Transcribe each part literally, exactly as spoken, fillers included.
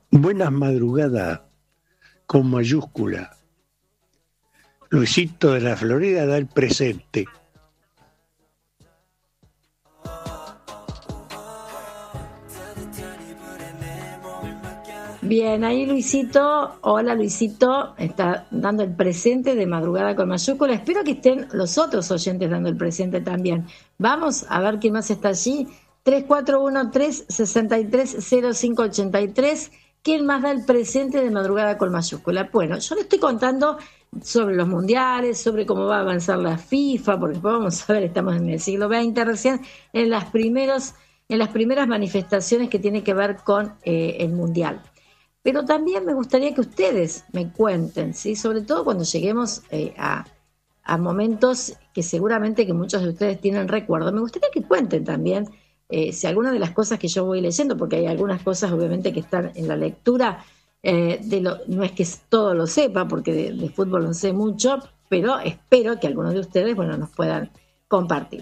Buenas madrugadas con mayúscula. Luisito de la Florida da el presente. Bien, ahí Luisito, hola Luisito, está dando el presente de madrugada con mayúscula. Espero que estén los otros oyentes dando el presente también. Vamos a ver quién más está allí. tres cuatro uno tres, seis tres cero cinco ocho tres. ¿Quién más da el presente de madrugada con mayúscula? Bueno, yo le estoy contando sobre los mundiales, sobre cómo va a avanzar la FIFA, porque después vamos a ver, estamos en el siglo veinte recién, en las, primeros, en las primeras manifestaciones que tienen que ver con eh, el mundial. Pero también me gustaría que ustedes me cuenten, ¿sí? Sobre todo cuando lleguemos eh, a, a momentos que seguramente que muchos de ustedes tienen recuerdo. Me gustaría que cuenten también eh, si alguna de las cosas que yo voy leyendo, porque hay algunas cosas obviamente que están en la lectura, eh, de lo, no es que todo lo sepa, porque de, de fútbol no sé mucho, pero espero que algunos de ustedes, bueno, nos puedan compartir.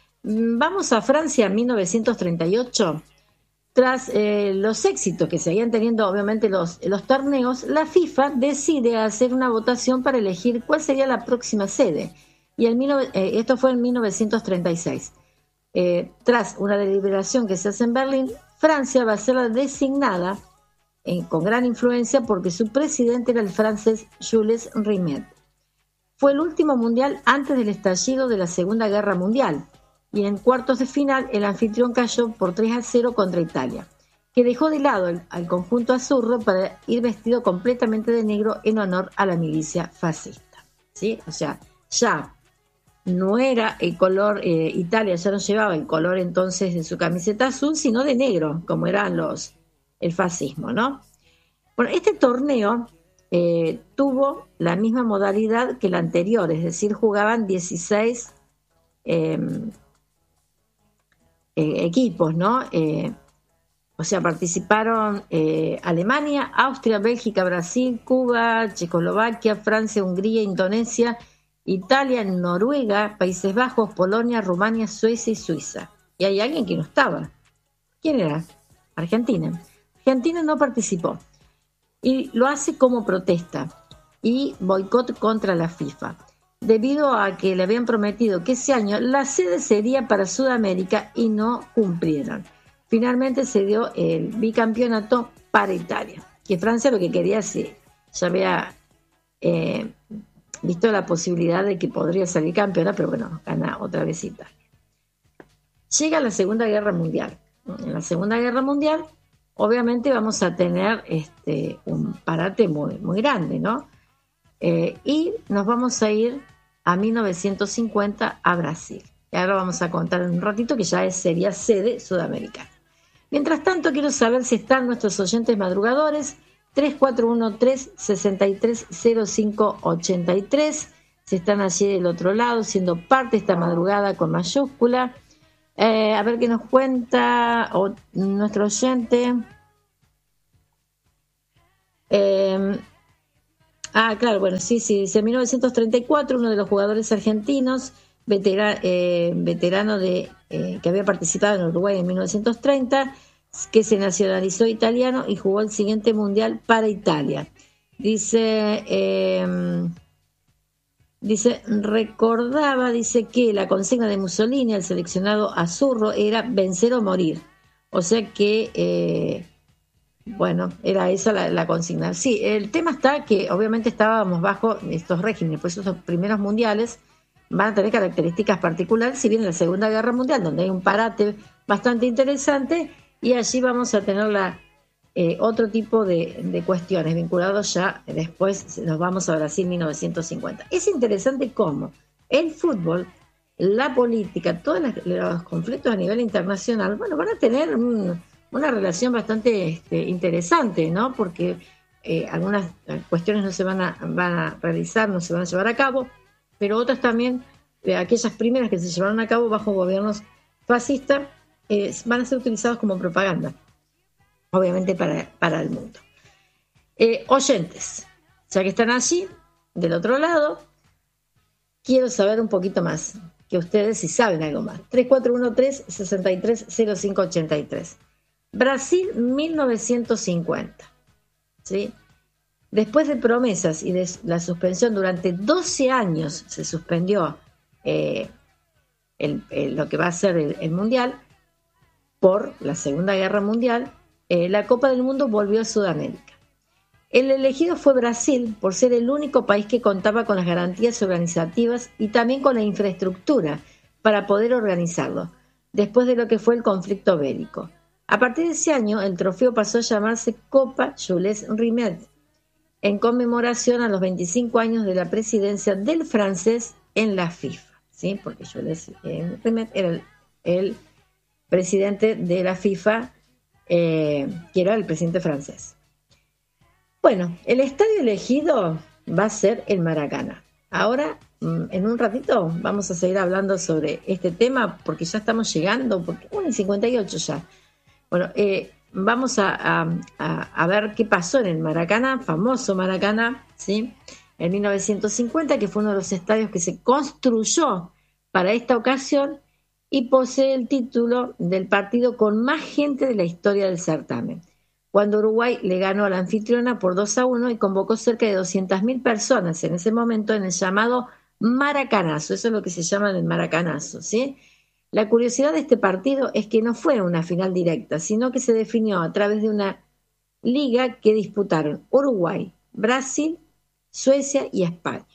Vamos a Francia, mil novecientos treinta y ocho. Tras eh, los éxitos que seguían teniendo obviamente los, los torneos, la FIFA decide hacer una votación para elegir cuál sería la próxima sede. Y el, eh, esto fue en mil novecientos treinta y seis. Eh, tras una deliberación que se hace en Berlín, Francia va a ser la designada eh, con gran influencia porque su presidente era el francés Jules Rimet. Fue el último mundial antes del estallido de la Segunda Guerra Mundial. Y en cuartos de final el anfitrión cayó por tres a cero contra Italia, que dejó de lado el, al conjunto azurro para ir vestido completamente de negro en honor a la milicia fascista, ¿sí? O sea, ya no era el color, eh, Italia ya no llevaba el color entonces de su camiseta azul, sino de negro, como eran los el fascismo, ¿no? Bueno, este torneo eh, tuvo la misma modalidad que el anterior, es decir, jugaban dieciséis eh, Eh, equipos, ¿no? Eh, o sea, participaron eh, Alemania, Austria, Bélgica, Brasil, Cuba, Checoslovaquia, Francia, Hungría, Indonesia, Italia, Noruega, Países Bajos, Polonia, Rumania, Suecia y Suiza. Y hay alguien que no estaba. ¿Quién era? Argentina. Argentina no participó. Y lo hace como protesta y boicot contra la FIFA, debido a que le habían prometido que ese año la sede sería para Sudamérica y no cumplieron. Finalmente se dio el bicampeonato para Italia, que Francia lo que quería, sí, ya había eh, visto la posibilidad de que podría salir campeona, pero bueno, gana otra vez Italia. Llega la Segunda Guerra Mundial. En la Segunda Guerra Mundial, obviamente vamos a tener este, un parate muy, muy grande, ¿no? Eh, y nos vamos a ir a mil novecientos cincuenta a Brasil. Y ahora vamos a contar en un ratito que ya es, sería sede sudamericana. Mientras tanto, quiero saber si están nuestros oyentes madrugadores, tres cuatro uno tres, seis tres cero cinco ocho tres, si están allí del otro lado, siendo parte de esta madrugada con mayúscula. Eh, a ver qué nos cuenta o, nuestro oyente. Eh, Ah, claro, bueno, sí, sí, dice mil novecientos treinta y cuatro, uno de los jugadores argentinos, vetera, eh, veterano de eh, que había participado en Uruguay en mil novecientos treinta, que se nacionalizó italiano y jugó el siguiente mundial para Italia. Dice, eh, dice, recordaba, dice que la consigna de Mussolini, el seleccionado azurro, era vencer o morir. O sea que... Eh, Bueno, era esa la, la consigna. Sí, el tema está que obviamente estábamos bajo estos regímenes, por eso estos primeros mundiales van a tener características particulares, si bien en la Segunda Guerra Mundial, donde hay un parate bastante interesante, y allí vamos a tener la, eh, otro tipo de, de cuestiones vinculados ya, después nos vamos a Brasil mil novecientos cincuenta. Es interesante cómo el fútbol, la política, todos los conflictos a nivel internacional, bueno, van a tener un... una relación bastante este, interesante, ¿no? Porque eh, algunas cuestiones no se van a, van a realizar, no se van a llevar a cabo, pero otras también, eh, aquellas primeras que se llevaron a cabo bajo gobiernos fascistas, eh, van a ser utilizados como propaganda, obviamente para, para el mundo. Eh, oyentes, ya que están allí, del otro lado, quiero saber un poquito más, que ustedes si saben algo más. tres cuatro uno tres, seis tres cero cinco ocho tres. Brasil mil novecientos cincuenta. ¿sí? Después de promesas y de la suspensión, durante doce años se suspendió eh, el, el, lo que va a ser el, el Mundial, por la Segunda Guerra Mundial, eh, la Copa del Mundo volvió a Sudamérica. El elegido fue Brasil, por ser el único país que contaba con las garantías organizativas y también con la infraestructura para poder organizarlo, después de lo que fue el conflicto bélico. A partir de ese año, el trofeo pasó a llamarse Copa Jules Rimet, en conmemoración a los veinticinco años de la presidencia del francés en la FIFA, ¿sí? Porque Jules Rimet era el, el presidente de la FIFA, eh, que era el presidente francés. Bueno, el estadio elegido va a ser el Maracaná. Ahora, en un ratito, vamos a seguir hablando sobre este tema, porque ya estamos llegando, porque una y cincuenta y ocho ya. Bueno, eh, vamos a, a, a ver qué pasó en el Maracaná, famoso Maracaná, ¿sí? En mil novecientos cincuenta, que fue uno de los estadios que se construyó para esta ocasión y posee el título del partido con más gente de la historia del certamen, cuando Uruguay le ganó a la anfitriona por dos a uno y convocó cerca de doscientas mil personas en ese momento en el llamado Maracanazo. Eso es lo que se llama el Maracanazo, ¿sí? La curiosidad de este partido es que no fue una final directa, sino que se definió a través de una liga que disputaron Uruguay, Brasil, Suecia y España.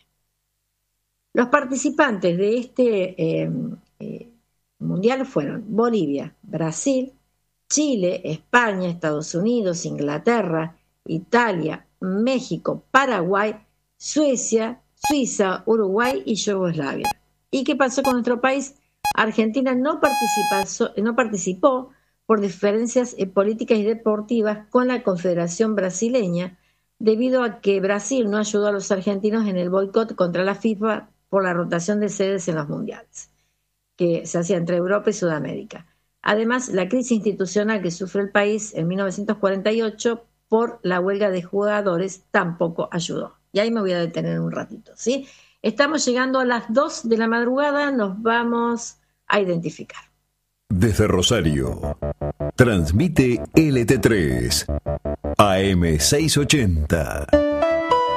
Los participantes de este eh, eh, mundial fueron Bolivia, Brasil, Chile, España, Estados Unidos, Inglaterra, Italia, México, Paraguay, Suecia, Suiza, Uruguay y Yugoslavia. ¿Y qué pasó con nuestro país? Argentina no participó, no participó por diferencias políticas y deportivas con la Confederación Brasileña, debido a que Brasil no ayudó a los argentinos en el boicot contra la FIFA por la rotación de sedes en los mundiales, que se hacía entre Europa y Sudamérica. Además, la crisis institucional que sufre el país en mil novecientos cuarenta y ocho por la huelga de jugadores tampoco ayudó. Y ahí me voy a detener un ratito, ¿sí? Estamos llegando a las dos de la madrugada, nos vamos a identificar. Desde Rosario, transmite L T tres, A M seiscientos ochenta.